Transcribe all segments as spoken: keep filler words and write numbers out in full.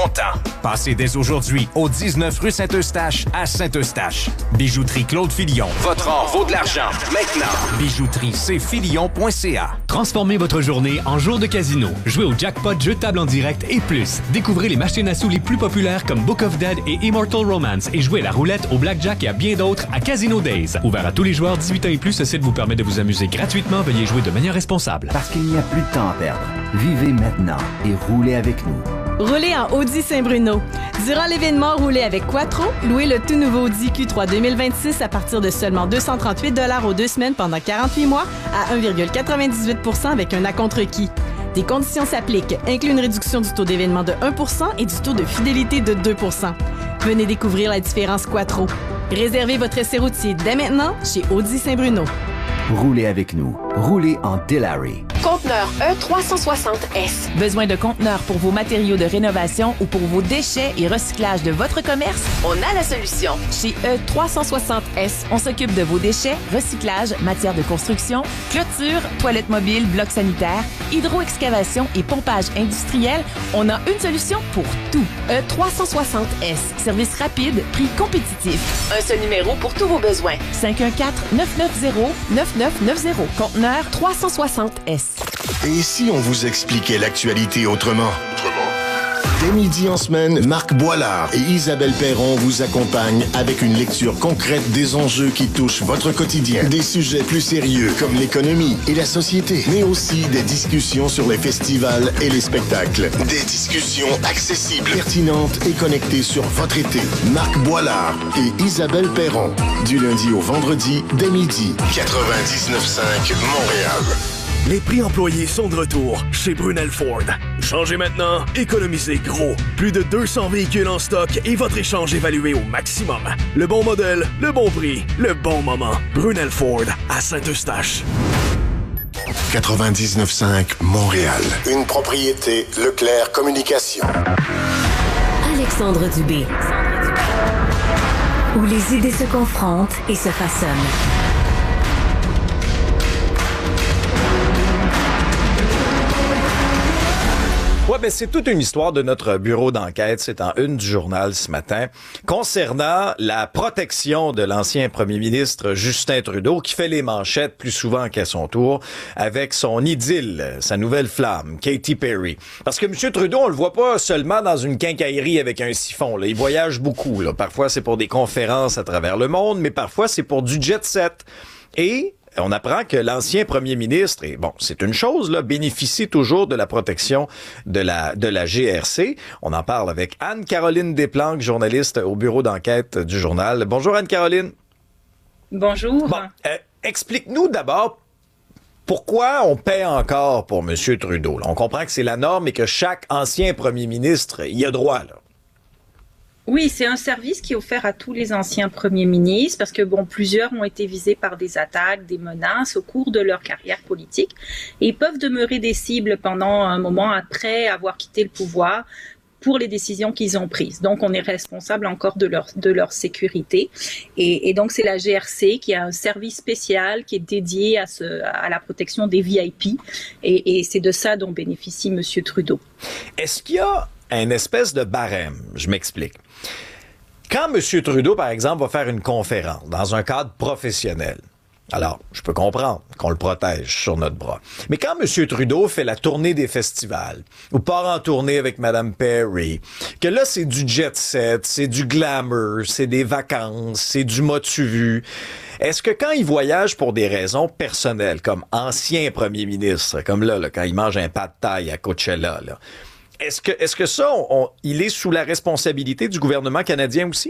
longtemps. Passez dès aujourd'hui au dix-neuf rue Saint-Eustache à Saint-Eustache. Bijouterie Claude Filion. Votre or vaut de l'argent. Maintenant. Bijouterie c filion point c a. Transformez votre journée en jour de casino. Jouez au jackpot, jeu de table en direct et plus. Découvrez les machines à sous les plus populaires comme Book of Dead et Immortal Romance et jouez à la roulette, au blackjack et à bien d'autres à Casino Days. Ouvert à tous les joueurs dix-huit ans et plus, ce site vous permet de vous amuser gratuitement. Veuillez jouer de manière responsable. Parce qu'il n'y a plus de temps à perdre. Vivez maintenant et roulez avec nous. Roulez en Audi Saint-Bruno. Durant l'événement Roulez avec Quattro, louez le tout nouveau Audi Q trois deux mille vingt-six à partir de seulement deux cent trente-huit dollars aux deux semaines pendant quarante-huit mois à un virgule quatre-vingt-dix-huit pour cent avec un acompte requis. Des conditions s'appliquent, inclut une réduction du taux d'événement de un pour cent et du taux de fidélité de deux pour cent. Venez découvrir la différence Quattro. Réservez votre essai routier dès maintenant chez Audi Saint-Bruno. Roulez avec nous. Roulez en Dilawri. Conteneur E trois cent soixante S. Besoin de conteneurs pour vos matériaux de rénovation ou pour vos déchets et recyclage de votre commerce? On a la solution. Chez E trois cent soixante S, on s'occupe de vos déchets, recyclage, matière de construction, clôture, toilettes mobiles, blocs sanitaires, hydro-excavation et pompage industriel. On a une solution pour tout. E trois cent soixante S. Service rapide, prix compétitif. Un seul numéro pour tous vos besoins. cinq un quatre, neuf neuf zéro, neuf neuf neuf zéro. Conteneur trois cent soixante S. Et si on vous expliquait l'actualité autrement? Dès midi en semaine, Marc Boilard et Isabelle Perron vous accompagnent avec une lecture concrète des enjeux qui touchent votre quotidien. Des sujets plus sérieux comme l'économie et la société, mais aussi des discussions sur les festivals et les spectacles. Des discussions accessibles, pertinentes et connectées sur votre été. Marc Boilard et Isabelle Perron, du lundi au vendredi, dès midi. quatre-vingt-dix-neuf cinq Montréal. Les prix employés sont de retour chez Brunel Ford. Changez maintenant, économisez gros. Plus de deux cents véhicules en stock et votre échange évalué au maximum. Le bon modèle, le bon prix, le bon moment. Brunel Ford à Saint-Eustache. quatre-vingt-dix-neuf cinq Montréal. Une propriété Leclerc Communication. Alexandre Dubé. Où les idées se confrontent et se façonnent. Ouais, ben c'est toute une histoire de notre bureau d'enquête. C'est en une du journal ce matin concernant la protection de l'ancien premier ministre Justin Trudeau qui fait les manchettes plus souvent qu'à son tour avec son idylle, sa nouvelle flamme, Katy Perry. Parce que M. Trudeau, on le voit pas seulement dans une quincaillerie avec un siphon. Là. Il voyage beaucoup. Là. Parfois, c'est pour des conférences à travers le monde, mais parfois, c'est pour du jet-set. Et on apprend que l'ancien premier ministre, et bon, c'est une chose, là, bénéficie toujours de la protection de la, de la G R C. On en parle avec Anne-Caroline Desplanques, journaliste au bureau d'enquête du journal. Bonjour Anne-Caroline. Bonjour. Bon, euh, explique-nous d'abord pourquoi on paie encore pour M. Trudeau. Là, on comprend que c'est la norme et que chaque ancien premier ministre y a droit, là. Oui, c'est un service qui est offert à tous les anciens premiers ministres parce que, bon, plusieurs ont été visés par des attaques, des menaces au cours de leur carrière politique et ils peuvent demeurer des cibles pendant un moment après avoir quitté le pouvoir pour les décisions qu'ils ont prises. Donc, on est responsable encore de leur, de leur sécurité. Et, et donc, c'est la G R C qui a un service spécial qui est dédié à, ce, à la protection des V I P et, et c'est de ça dont bénéficie M. Trudeau. Est-ce qu'il y a une espèce de barème? Je m'explique. Quand M. Trudeau, par exemple, va faire une conférence dans un cadre professionnel, alors, je peux comprendre qu'on le protège sur notre bras. Mais quand M. Trudeau fait la tournée des festivals, ou part en tournée avec Mme Perry, que là, c'est du jet-set, c'est du glamour, c'est des vacances, c'est du m'a-tu-vu, est-ce que quand il voyage pour des raisons personnelles, comme ancien premier ministre, comme là, là quand il mange un pas de taille à Coachella, là, Est-ce que, est-ce que ça, on, on, il est sous la responsabilité du gouvernement canadien aussi?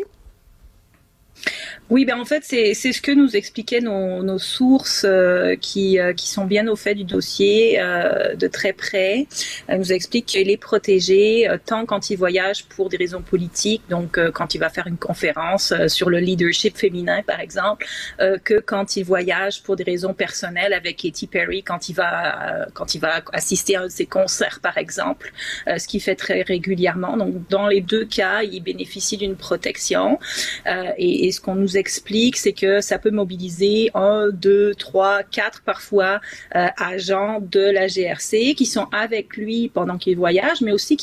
Oui, ben en fait, c'est, c'est ce que nous expliquaient nos, nos sources euh, qui, euh, qui sont bien au fait du dossier euh, de très près. Elles nous expliquent qu'il est protégé euh, tant quand il voyage pour des raisons politiques, donc euh, quand il va faire une conférence euh, sur le leadership féminin, par exemple, euh, que quand il voyage pour des raisons personnelles avec Katy Perry, quand il va, euh, quand il va assister à un de ses concerts, par exemple, euh, ce qu'il fait très régulièrement. Donc, dans les deux cas, il bénéficie d'une protection. Euh, et, et ce qu'on nous explique, c'est que ça peut mobiliser un, deux, trois, quatre parfois euh, agents de la G R C qui sont avec lui pendant qu'il voyage, mais aussi